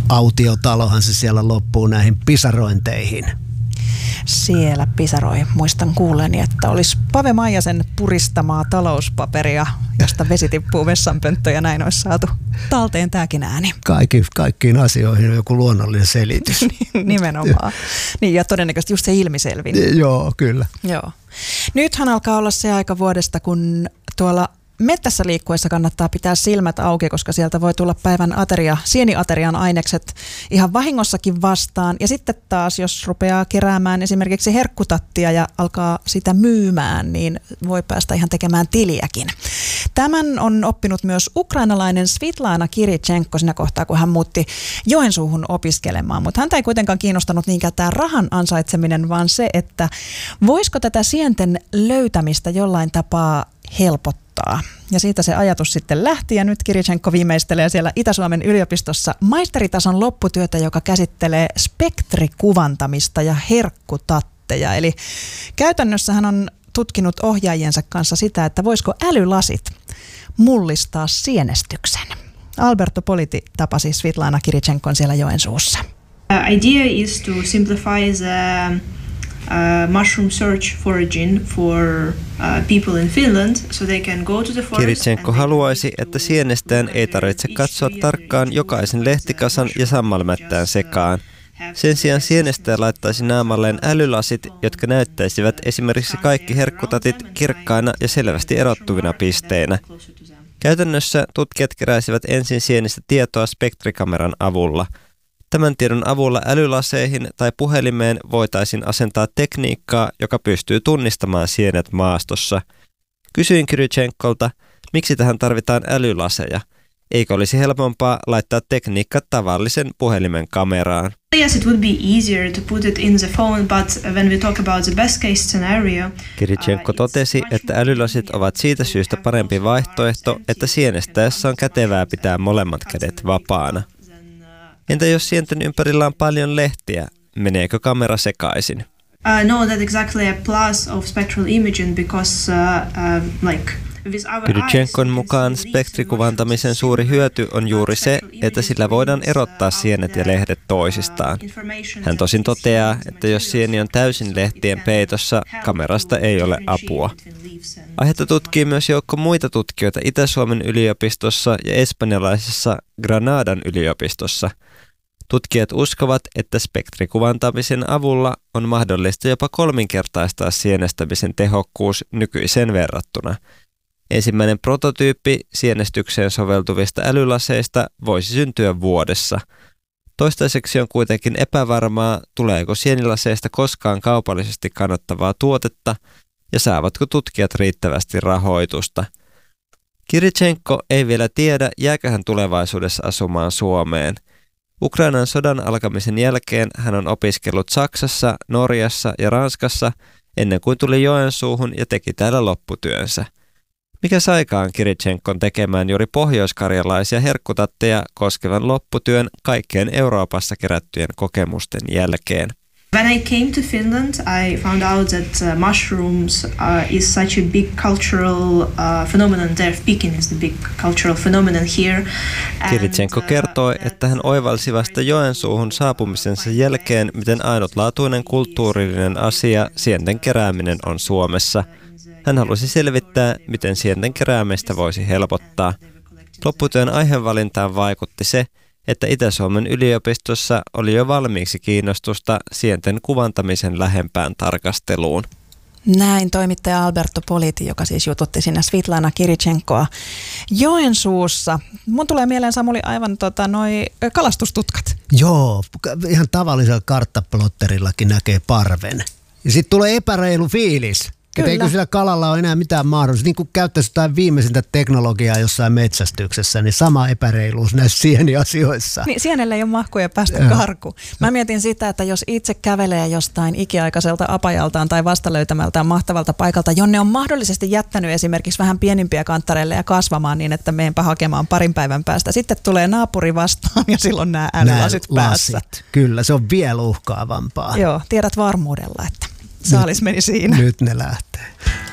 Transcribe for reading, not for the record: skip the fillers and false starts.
autiotalohan se siellä loppuu näihin pisarointeihin. Siellä pisaroi. Muistan kuulleeni, että olisi Pave Maijasen puristamaa talouspaperia, josta vesi tippuu vessanpönttöön ja näin olisi saatu talteen tämäkin ääni. Kaikkiin asioihin on joku luonnollinen selitys. Nimenomaan. Niin, ja todennäköisesti just se ilmiselvin. Joo, kyllä. Joo. Nythän alkaa olla se aika vuodesta, kun tuolla mettässä liikkuessa kannattaa pitää silmät auki, koska sieltä voi tulla päivän sieniaterian ainekset ihan vahingossakin vastaan. Ja sitten taas, jos rupeaa keräämään esimerkiksi herkkutattia ja alkaa sitä myymään, niin voi päästä ihan tekemään tiliäkin. Tämän on oppinut myös ukrainalainen Svitlana Kirichenko siinä kohtaa, kun hän muutti Joensuuhun opiskelemaan. Mutta häntä ei kuitenkaan kiinnostanut niinkään tämä rahan ansaitseminen, vaan se, että voisiko tätä sienten löytämistä jollain tapaa helpottaa. Ja siitä se ajatus sitten lähti, ja nyt Kirichenko viimeistelee siellä Itä-Suomen yliopistossa maisteritason lopputyötä, joka käsittelee spektrikuvantamista ja herkkutatteja. Eli käytännössä hän on tutkinut ohjaajiensa kanssa sitä, että voisiko älylasit mullistaa sienestyksen. Alberto Politi tapasi Svitlana Kirichenkon siellä Joensuussa. Idea is to simplify the mushroom search foraging for people in Finland, so they can go to the forest. Kirichenko haluaisi, että sienestään ei tarvitse katsoa tarkkaan jokaisen lehtikasan ja sammalmättään sekaan. Sen sijaan sienestäjä laittaisi naamalleen älylasit, jotka näyttäisivät esimerkiksi kaikki herkkutatit kirkkaina ja selvästi erottuvina pisteinä. Käytännössä tutkijat keräisivät ensin sienistä tietoa spektrikameran avulla. Tämän tiedon avulla älylaseihin tai puhelimeen voitaisiin asentaa tekniikkaa, joka pystyy tunnistamaan sienet maastossa. Kysyin Kirichenkolta, miksi tähän tarvitaan älylaseja. Eikö olisi helpompaa laittaa tekniikka tavallisen puhelimen kameraan? Yes, it would be easier to put it in the phone, but when we talk about the best case scenario, Kirichenko totesi, että älylasit ovat siitä syystä parempi vaihtoehto, että sienestäessä on kätevää pitää molemmat kädet vapaana. Entä jos sienten ympärillä on paljon lehtiä, meneekö kamera sekaisin? No, that's exactly a plus of spectral imaging because Kirichenkon mukaan spektrikuvantamisen suuri hyöty on juuri se, että sillä voidaan erottaa sienet ja lehdet toisistaan. Hän tosin toteaa, että jos sieni on täysin lehtien peitossa, kamerasta ei ole apua. Aihetta tutkii myös joukko muita tutkijoita Itä-Suomen yliopistossa ja espanjalaisessa Granadan yliopistossa. Tutkijat uskovat, että spektrikuvantamisen avulla on mahdollista jopa kolminkertaistaa sienestämisen tehokkuus nykyiseen verrattuna. Ensimmäinen prototyyppi sienestykseen soveltuvista älylaseista voisi syntyä vuodessa. Toistaiseksi on kuitenkin epävarmaa, tuleeko sienilaseista koskaan kaupallisesti kannattavaa tuotetta ja saavatko tutkijat riittävästi rahoitusta. Kirichenko ei vielä tiedä, jääkö hän tulevaisuudessa asumaan Suomeen. Ukrainan sodan alkamisen jälkeen hän on opiskellut Saksassa, Norjassa ja Ranskassa ennen kuin tuli Joensuuhun ja teki täällä lopputyönsä. Mikä saikaan Kirichenkon tekemään juuri pohjoiskarjalaisia herkkutatteja koskevan lopputyön kaikkien Euroopassa kerättyjen kokemusten jälkeen? When I came to Finland, I found out that mushrooms is such a big cultural phenomenon there. Speaking is the big cultural phenomenon here. Kirichenko kertoi, että hän oivalsi vasta Joensuuhun saapumisensa jälkeen, miten ainutlaatuinen kulttuurillinen asia sienten kerääminen on Suomessa. Hän halusi selvittää, miten sienten keräämistä voisi helpottaa. Lopputyön aihevalintaan vaikutti se, että Itä-Suomen yliopistossa oli jo valmiiksi kiinnostusta sienten kuvantamisen lähempään tarkasteluun. Näin toimittaja Alberto Politi, joka siis jututti sinne Svitlana Kirichenkoa Joensuussa. Mun tulee mieleen, Samuli, aivan noi kalastustutkat. Joo, ihan tavallisella karttaplotterillakin näkee parven. Ja sitten tulee epäreilu fiilis. Että eikö sillä kalalla ole enää mitään mahdollisuus. Niin kuin käyttäisi jotain viimeisintä teknologiaa jossain metsästyksessä, niin sama epäreiluus näissä sieniasioissa. Niin, sienelle ei ole mahkuja päästä karkuun. Mä mietin sitä, että jos itse kävelee jostain ikiaikaiselta apajaltaan tai vastalöytämältään mahtavalta paikalta, jonne on mahdollisesti jättänyt esimerkiksi vähän pienimpiä kanttareille ja kasvamaan niin, että meenpä hakemaan parin päivän päästä. Sitten tulee naapuri vastaan ja silloin nämä älylasit päässä. Kyllä, se on vielä uhkaavampaa. Joo, tiedät varmuudella, että saalis meni siinä. Nyt ne lähtee.